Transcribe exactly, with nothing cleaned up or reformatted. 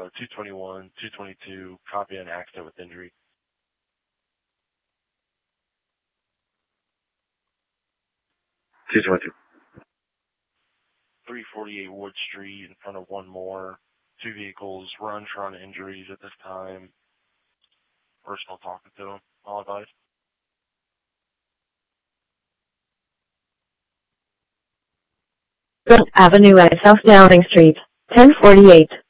uh, two twenty-one, two twenty-two, copy an accident with injury. two twenty-two. three forty-eight Wood Street in front of one more. Two vehicles were unsure on injuries at this time. Personal talking to them. All advised. Avenue at South Downing Street, ten forty-eight.